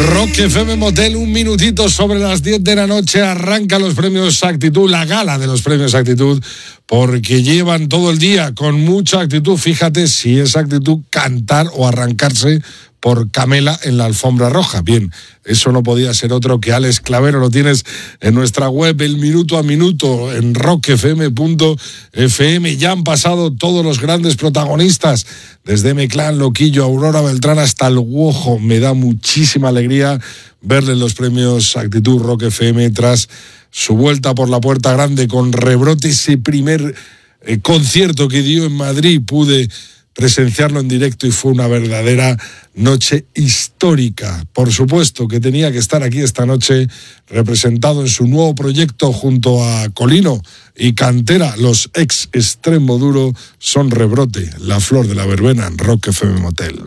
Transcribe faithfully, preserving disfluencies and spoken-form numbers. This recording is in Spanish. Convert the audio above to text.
Rock F M Motel, un minutito sobre las diez de la noche, arranca los premios Actitud, la gala de los premios Actitud, porque llevan todo el día con mucha actitud. Fíjate si es actitud cantar o arrancarse por Camela en la alfombra roja. Bien, eso no podía ser otro que Alex Clavero. Lo tienes en nuestra web, el minuto a minuto, en rock f m punto f m. Ya han pasado todos los grandes protagonistas, desde M-Clan, Loquillo, Aurora Beltrán hasta el Guojo. Me da muchísima alegría verle en los premios Actitud Rock F M tras su vuelta por la puerta grande con Rebrote, ese primer eh, concierto que dio en Madrid. Pude presenciarlo en directo y fue una verdadera noche histórica. Por supuesto que tenía que estar aquí esta noche representado en su nuevo proyecto junto a Colino y Cantera. Los ex Extremo Duro son Rebrote, la flor de la verbena en Rock F M Motel.